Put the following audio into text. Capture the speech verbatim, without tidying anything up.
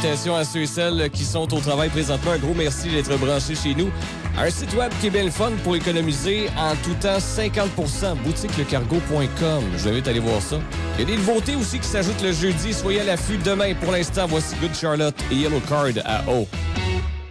salutations à ceux et celles qui sont au travail présentement. Un gros merci d'être branchés chez nous. Un site web qui est bien le fun pour économiser en tout temps cinquante pour cent. boutique le cargo point com. Je vous invite à aller voir ça. Il y a des nouveautés aussi qui s'ajoutent le jeudi. Soyez à l'affût demain. Pour l'instant, voici Good Charlotte et Yellow Card à O.